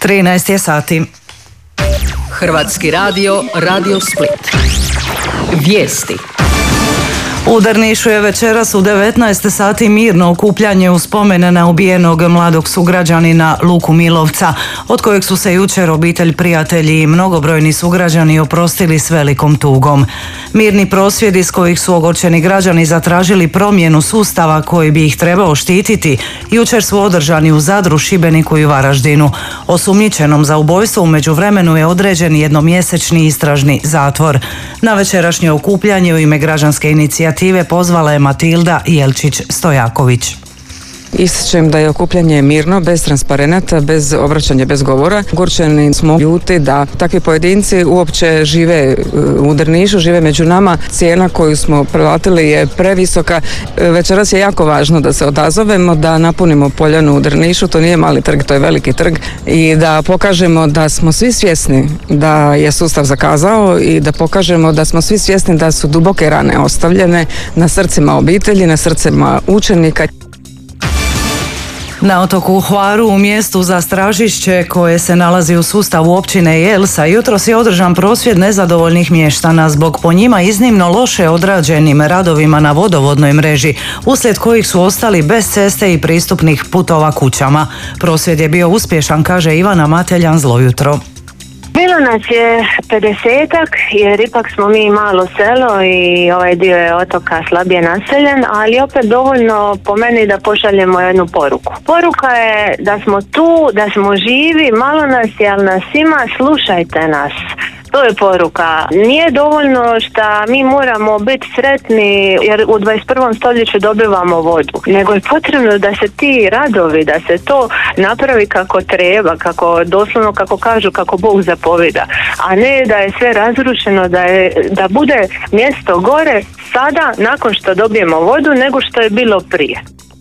13 je sati. Hrvatski radio, Radio Split. Vijesti. U Drnišu je večeras u 19 sati mirno okupljanje u spomene na ubijenog mladog sugrađanina Luku Milovca, od kojeg su se jučer obitelj, prijatelji i mnogobrojni sugrađani oprostili s velikom tugom. Mirni prosvjedi s kojih su ogorčeni građani zatražili promjenu sustava koji bi ih trebao štititi, jučer su održani u Zadru, Šibeniku i Varaždinu. Osumnjičenom za ubojstvo u međuvremenu je određen jednomjesečni istražni zatvor. Na večerašnje okupljanje u ime građanske inicijative pozvala je Matilda Jelčić-Stojaković. Ističem da je okupljanje mirno, bez transparenata, bez obraćanja, bez govora. Ogorčeni smo, ljuti da takvi pojedinci uopće žive u Drnišu, žive među nama. Cijena koju smo platili je previsoka. Večeras je jako važno da se odazovemo, da napunimo Poljanu u Drnišu. To nije mali trg, to je veliki trg. I da pokažemo da smo svi svjesni da je sustav zakazao i da pokažemo da smo svi svjesni da su duboke rane ostavljene na srcima obitelji, na srcima učenika. Na otoku Hvaru, u mjestu za Stražišće koje se nalazi u sustavu općine Jelsa, jutros je održan prosvjed nezadovoljnih mještana zbog po njima iznimno loše odrađenim radovima na vodovodnoj mreži, uslijed kojih su ostali bez ceste i pristupnih putova kućama. Prosvjed je bio uspješan, kaže Ivana Mateljan, zlo jutro. Bilo nas je 50-ak, jer ipak smo mi malo selo i ovaj dio je otoka slabije naseljen, ali opet dovoljno po meni da pošaljemo jednu poruku. Poruka je da smo tu, da smo živi, malo nas je, ali nas ima, slušajte nas. To je poruka. Nije dovoljno što mi moramo biti sretni jer u 21. stoljeću dobivamo vodu, nego je potrebno da se ti radovi, da se to napravi kako treba, kako doslovno kako kažu, kako Bog zapovida, a ne da je sve razrušeno, da bude mjesto gore sada nakon što dobijemo vodu nego što je bilo prije.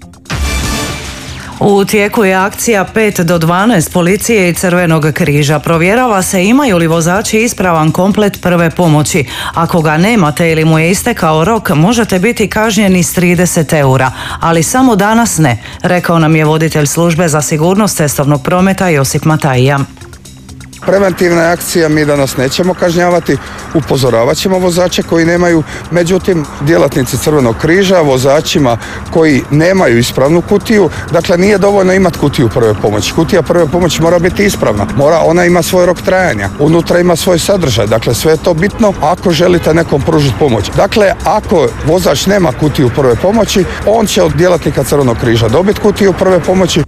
U tijeku je akcija 5 do 12 policije i Crvenog križa. Provjerava se imaju li vozači ispravan komplet prve pomoći. Ako ga nemate ili mu je istekao rok, možete biti kažnjeni s 30 eura, ali samo danas ne, rekao nam je voditelj službe za sigurnost cestovnog prometa Josip Matajija. Preventivna akcija, mi danas nećemo kažnjavati, upozoravat ćemo vozače koji nemaju, međutim djelatnici Crvenog križa, vozačima koji nemaju ispravnu kutiju, dakle nije dovoljno imati kutiju prve pomoći. Kutija prve pomoći mora biti ispravna, ona ima svoj rok trajanja, unutra ima svoj sadržaj, dakle sve je to bitno ako želite nekom pružiti pomoć. Dakle, ako vozač nema kutiju prve pomoći, on će od djelatnika Crvenog križa dobiti kutiju prve pomoći.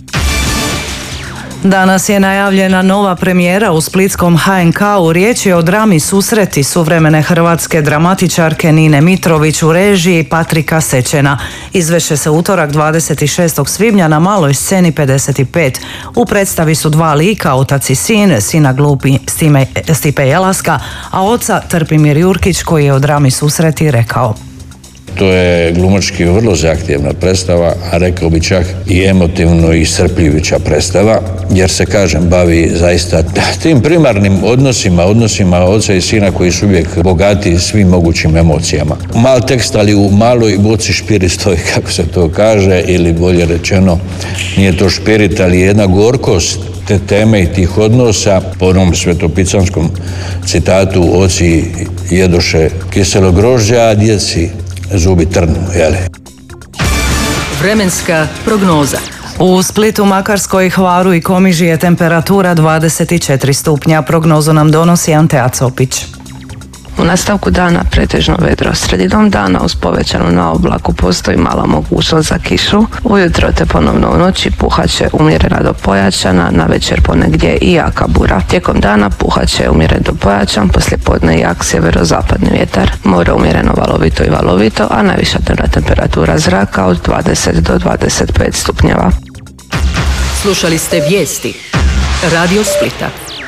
Danas je najavljena nova premijera u splitskom HNK-u. Riječ je o drami Susreti suvremene hrvatske dramatičarke Nine Mitrović u režiji Patrika Sečena. Izvešće se utorak 26. svibnja na maloj sceni 55. U predstavi su dva lika, otac i sin, sina glupi Stipe Jelaska, a oca Trpimir Jurkić, koji je o drami Susreti rekao: To je glumački vrlo zahtjevna predstava, a rekao bi čak i emotivno iscrpljujuća predstava, jer se, kažem, bavi zaista tim primarnim odnosima oca i sina koji su uvijek bogati svim mogućim emocijama. Mal tekst, ali u maloj boci špirit stoji, kako se to kaže, ili bolje rečeno, nije to špirit, ali jedna gorkost te teme i tih odnosa. Po onom svetopisanskom citatu, oci jedoše kiselo grožđe, a djeci zubi trnu, jeli? Vremenska prognoza. U Splitu, Makarskoj, Hvaru i Komiži je temperatura 24 stupnja. Prognozu nam donosi Ante Acopić. U nastavku dana pretežno vedro. Sredinom dana uz povećanu naoblaku postoji mala mogućnost za kišu. Ujutro te ponovno u noći puhaće umjerena do pojačana, navečer ponegdje i jaka bura. Tijekom dana puhaće umjeren do pojačan, poslijepodne jak sjeverozapadni vjetar. More umjereno valovito, a najviša dnevna temperatura zraka od 20 do 25 stupnjeva. Slušali ste vijesti Radio Splita.